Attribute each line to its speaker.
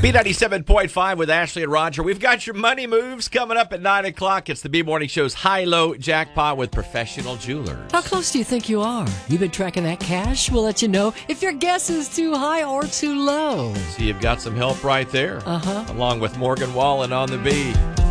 Speaker 1: B97.5 with Ashley and Roger. We've got your money moves coming up at 9 o'clock. It's the B-Morning Show's high-low jackpot with Professional Jewelers.
Speaker 2: How close do you think you are? You've been tracking that cash? We'll let you know if your guess is too high or too low.
Speaker 1: So you've got some help right there. Along with Morgan Wallen on the B.